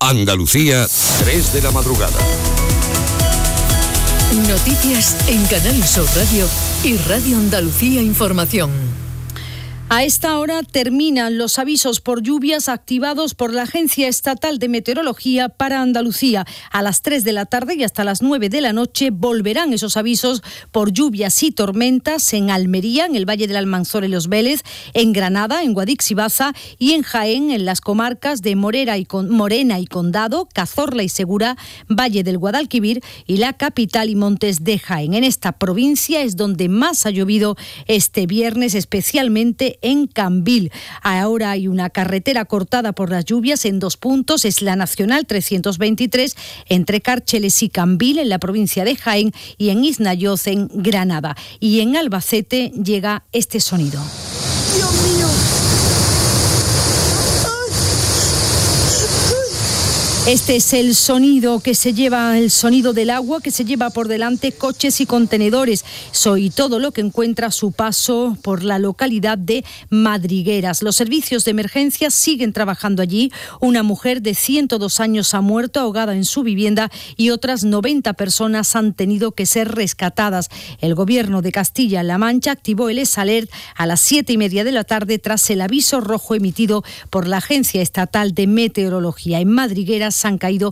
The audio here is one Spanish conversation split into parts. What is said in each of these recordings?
Andalucía, 3 de la madrugada. Noticias en Canal Sur Radio y Radio Andalucía Información. A esta hora terminan los avisos por lluvias activados por la Agencia Estatal de Meteorología para Andalucía. A las 3 de la tarde y hasta las 9 de la noche volverán esos avisos por lluvias y tormentas en Almería, en el Valle del Almanzora y Los Vélez, en Granada, en Guadix y Baza y en Jaén, en las comarcas de Morena y Condado, Cazorla y Segura, Valle del Guadalquivir y la capital y Montes de Jaén. En esta provincia es donde más ha llovido este viernes, especialmente en Cambil. Ahora hay una carretera cortada por las lluvias en 2 puntos. Es la Nacional 323 entre Cárcheles y Cambil en la provincia de Jaén y en Isnayoz en Granada. Y en Albacete llega este sonido. ¡Dios mío! Este es el sonido que se lleva, el sonido del agua que se lleva por delante coches y contenedores. Soy todo lo que encuentra a su paso por la localidad de Madrigueras. Los servicios de emergencia siguen trabajando allí. Una mujer de 102 años ha muerto ahogada en su vivienda y otras 90 personas han tenido que ser rescatadas. El gobierno de Castilla-La Mancha activó el ESALERT a las 7:30 de la tarde tras el aviso rojo emitido por la Agencia Estatal de Meteorología. En Madrigueras han caído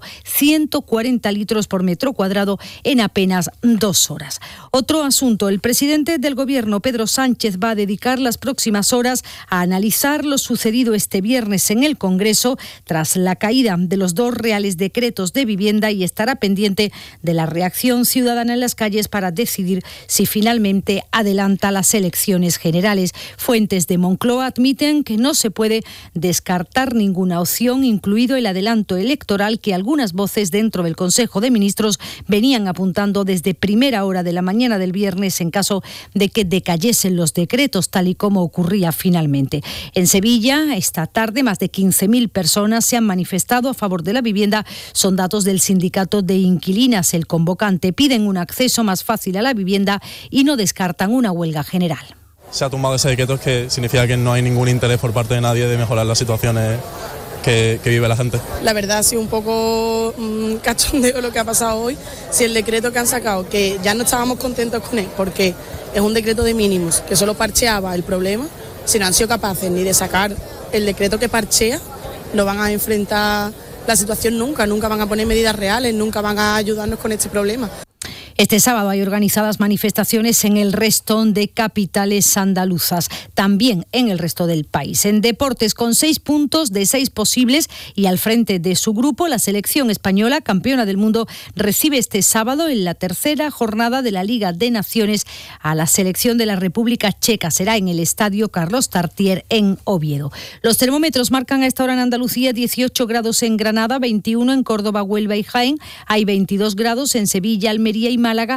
140 litros por metro cuadrado en apenas 2 horas. Otro asunto, el presidente del Gobierno, Pedro Sánchez, va a dedicar las próximas horas a analizar lo sucedido este viernes en el Congreso tras la caída de los 2 reales decretos de vivienda y estará pendiente de la reacción ciudadana en las calles para decidir si finalmente adelanta las elecciones generales. Fuentes de Moncloa admiten que no se puede descartar ninguna opción, incluido el adelanto electoral que algunas voces dentro del Consejo de Ministros venían apuntando desde primera hora de la mañana del viernes en caso de que decayesen los decretos, tal y como ocurría finalmente. En Sevilla, esta tarde, más de 15.000 personas se han manifestado a favor de la vivienda. Son datos del sindicato de inquilinas. El convocante piden un acceso más fácil a la vivienda y no descartan una huelga general. Se ha tumbado ese decreto, que significa que no hay ningún interés por parte de nadie de mejorar las situaciones que vive la gente. La verdad ha sido un poco cachondeo lo que ha pasado hoy. Si el decreto que han sacado, que ya no estábamos contentos con él, porque es un decreto de mínimos, que solo parcheaba el problema, si no han sido capaces ni de sacar el decreto que parchea, no van a enfrentar la situación nunca van a poner medidas reales, nunca van a ayudarnos con este problema. Este sábado hay organizadas manifestaciones en el resto de capitales andaluzas, también en el resto del país. En deportes, con 6 puntos de 6 posibles y al frente de su grupo, la selección española, campeona del mundo, recibe este sábado en la tercera jornada de la Liga de Naciones a la selección de la República Checa. Será en el Estadio Carlos Tartier en Oviedo. Los termómetros marcan a esta hora en Andalucía 18 grados en Granada, 21 en Córdoba, Huelva y Jaén. Hay 22 grados en Sevilla, Almería y Málaga,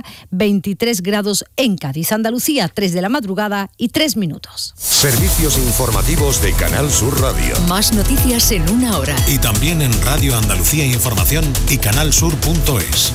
23 grados en Cádiz. Andalucía, 3 de la madrugada y 3 minutos. Servicios informativos de Canal Sur Radio. Más noticias en 1 hora. Y también en Radio Andalucía Información y canalsur.es.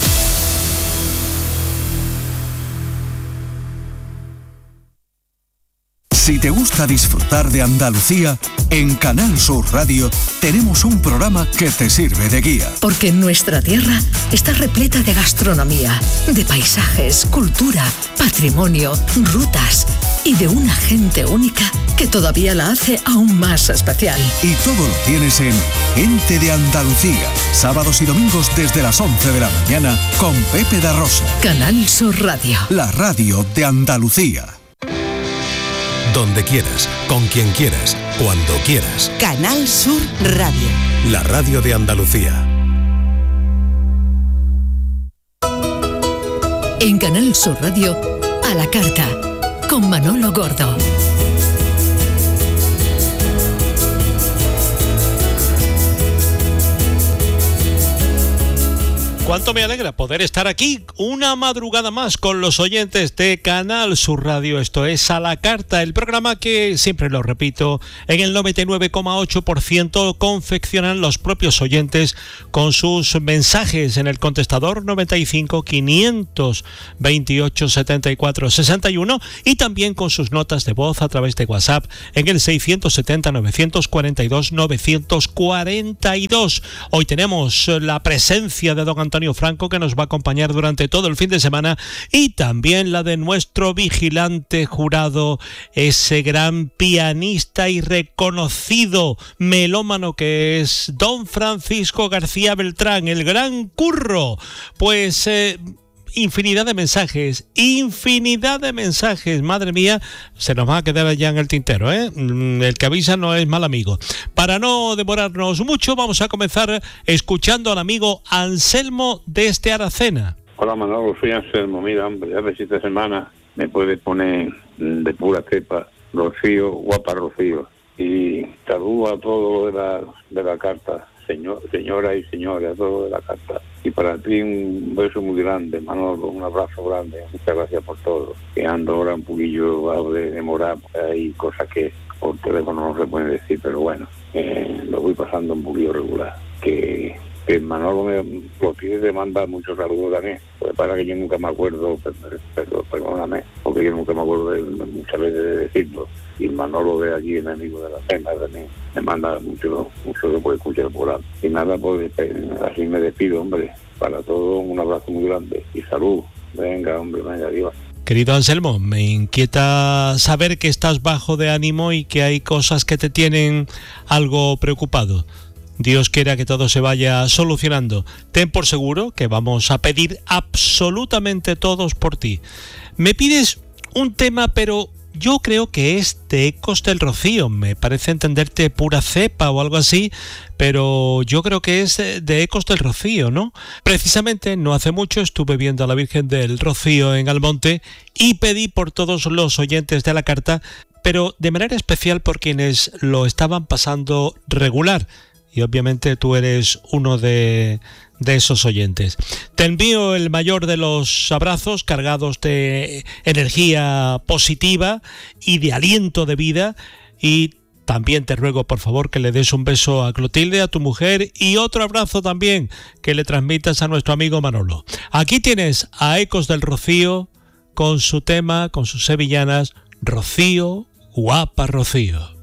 Si te gusta disfrutar de Andalucía, en Canal Sur Radio tenemos un programa que te sirve de guía. Porque nuestra tierra está repleta de gastronomía, de paisajes, cultura, patrimonio, rutas y de una gente única que todavía la hace aún más especial. Y todo lo tienes en Gente de Andalucía, sábados y domingos desde las 11 de la mañana con Pepe da Rosa. Canal Sur Radio. La radio de Andalucía. Donde quieras, con quien quieras, cuando quieras. Canal Sur Radio. La radio de Andalucía. En Canal Sur Radio, a la carta, con Manolo Gordo. Cuánto me alegra poder estar aquí una madrugada más con los oyentes de Canal Sur Radio. Esto es A la Carta, el programa que, siempre lo repito, en el 99,8% confeccionan los propios oyentes con sus mensajes en el contestador 95 528 74 61 y también con sus notas de voz a través de WhatsApp en el 670 942 942. Hoy tenemos la presencia de don Antonio Franco, que nos va a acompañar durante todo el fin de semana, y también la de nuestro vigilante jurado, ese gran pianista y reconocido melómano que es don Francisco García Beltrán, el gran Curro. Pues infinidad de mensajes, madre mía, se nos va a quedar ya en el tintero, El que avisa no es mal amigo. Para no demorarnos mucho, vamos a comenzar escuchando al amigo Anselmo desde Aracena. Hola Manolo, soy Anselmo. Mira, hombre, a ver si esta semana me puedes poner de pura cepa Rocío, guapa Rocío. Y saludo a todo de la carta, señora y señores, a todo de la carta. Y para ti un beso muy grande, Manolo, un abrazo grande. Muchas gracias por todo. Que ando ahora un poquillo de demorar, hay cosas que por teléfono no se pueden decir, pero bueno, lo voy pasando un poquillo regular. Que Manolo te manda muchos saludos también. Pues para que yo nunca me acuerdo, pero perdóname, porque yo nunca me acuerdo muchas veces de decirlo. Y Manolo de allí, enemigo de la cena, también me manda mucho que puede escuchar por ahí. Y nada, pues así me despido, hombre. Para todos un abrazo muy grande y salud. Venga, hombre, venga, adiós. Querido Anselmo, me inquieta saber que estás bajo de ánimo y que hay cosas que te tienen algo preocupado. Dios quiera que todo se vaya solucionando. Ten por seguro que vamos a pedir absolutamente todos por ti. Me pides un tema, pero yo creo que es de Ecos del Rocío. Me parece entenderte pura cepa o algo así, pero yo creo que es de Ecos del Rocío, ¿no? Precisamente no hace mucho estuve viendo a la Virgen del Rocío en Almonte y pedí por todos los oyentes de la carta, pero de manera especial por quienes lo estaban pasando regular. Y obviamente tú eres uno de esos oyentes. Te envío el mayor de los abrazos cargados de energía positiva y de aliento de vida, y también te ruego por favor que le des un beso a Clotilde, a tu mujer, y otro abrazo también que le transmitas a nuestro amigo Manolo. Aquí tienes a Ecos del Rocío con su tema, con sus sevillanas, Rocío, guapa Rocío.